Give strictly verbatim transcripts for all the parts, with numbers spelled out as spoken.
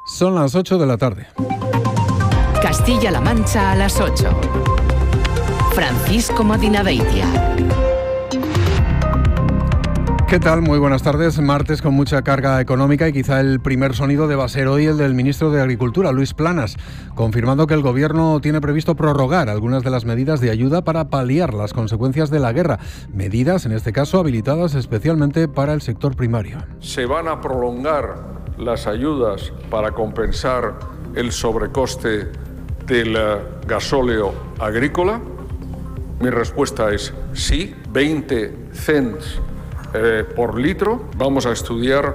Son las ocho de la tarde. Castilla-La Mancha a las ocho. Francisco Madinaveitia. ¿Qué tal? Muy buenas tardes. Martes con mucha carga económica y quizá el primer sonido deba ser hoy el del ministro de Agricultura, Luis Planas, confirmando que el Gobierno tiene previsto prorrogar algunas de las medidas de ayuda para paliar las consecuencias de la guerra. Medidas, en este caso, habilitadas especialmente para el sector primario. Se van a prolongar las ayudas para compensar el sobrecoste del gasóleo agrícola. Mi respuesta es sí, veinte cents Eh, por litro. Vamos a estudiar.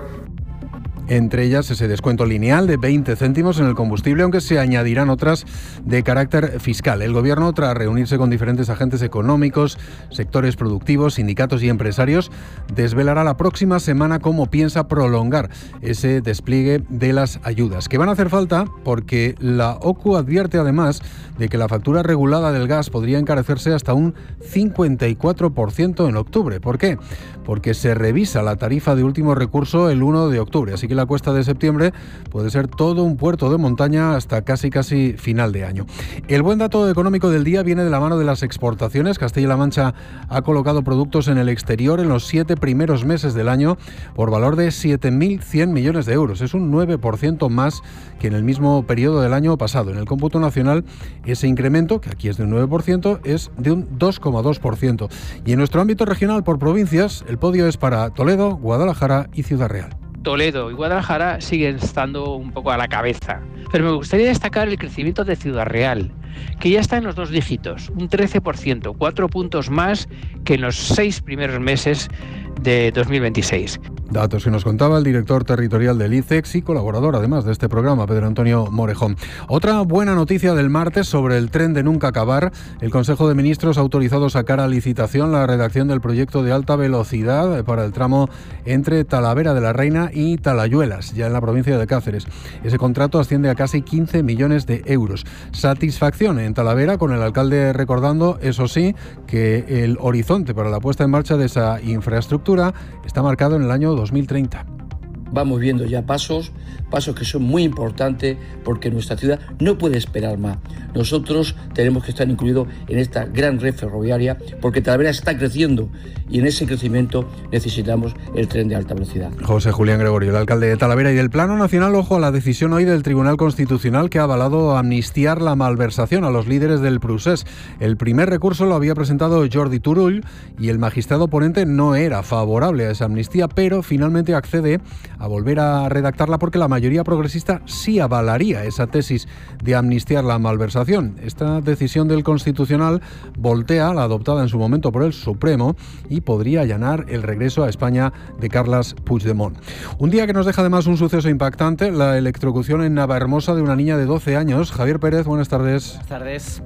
Entre ellas ese descuento lineal de veinte céntimos en el combustible, aunque se añadirán otras de carácter fiscal. El Gobierno, tras reunirse con diferentes agentes económicos, sectores productivos, sindicatos y empresarios, desvelará la próxima semana cómo piensa prolongar ese despliegue de las ayudas, que van a hacer falta porque la O C U advierte además de que la factura regulada del gas podría encarecerse hasta un cincuenta y cuatro por ciento en octubre. ¿Por qué? Porque se revisa la tarifa de último recurso el uno de octubre, así que la cuesta de septiembre puede ser todo un puerto de montaña hasta casi casi final de año. El buen dato económico del día viene de la mano de las exportaciones. Castilla-La Mancha ha colocado productos en el exterior en los siete primeros meses del año por valor de siete mil cien millones de euros. Es un nueve por ciento más que en el mismo periodo del año pasado. En el cómputo nacional, ese incremento, que aquí es de un nueve por ciento, es de un dos coma dos por ciento. Y en nuestro ámbito regional por provincias, el podio es para Toledo, Guadalajara y Ciudad Real. Toledo y Guadalajara siguen estando un poco a la cabeza. Pero me gustaría destacar el crecimiento de Ciudad Real, que ya está en los dos dígitos, un trece por ciento, cuatro puntos más que en los seis primeros meses de dos mil veintiséis. Datos que nos contaba el director territorial del I C E X y colaborador además de este programa, Pedro Antonio Morejón. Otra buena noticia del martes sobre el tren de nunca acabar. El Consejo de Ministros ha autorizado sacar a licitación la redacción del proyecto de alta velocidad para el tramo entre Talavera de la Reina y Talayuelas, ya en la provincia de Cáceres. Ese contrato asciende a casi quince millones de euros. Satisfacción en Talavera, con el alcalde recordando, eso sí, que el horizonte para la puesta en marcha de esa infraestructura está marcado en el año dos mil treinta. Vamos viendo ya pasos, pasos que son muy importantes porque nuestra ciudad no puede esperar más. Nosotros tenemos que estar incluidos en esta gran red ferroviaria porque Talavera está creciendo y en ese crecimiento necesitamos el tren de alta velocidad. José Julián Gregorio, el alcalde de Talavera. Y del plano nacional, ojo a la decisión hoy del Tribunal Constitucional que ha avalado amnistiar la malversación a los líderes del Prusés. El primer recurso lo había presentado Jordi Turull y el magistrado ponente no era favorable a esa amnistía, pero finalmente accede a volver a redactarla porque la mayoría progresista sí avalaría esa tesis de amnistiar la malversación. Esta decisión del Constitucional voltea la adoptada en su momento por el Supremo y podría allanar el regreso a España de Carles Puigdemont. Un día que nos deja además un suceso impactante, la electrocución en Navahermosa de una niña de doce años. Javier Pérez, buenas tardes. Buenas tardes.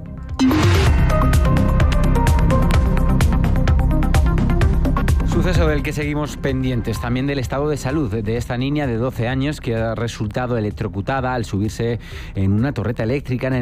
Suceso del que seguimos pendientes, también del estado de salud de esta niña de doce años que ha resultado electrocutada al subirse en una torreta eléctrica en el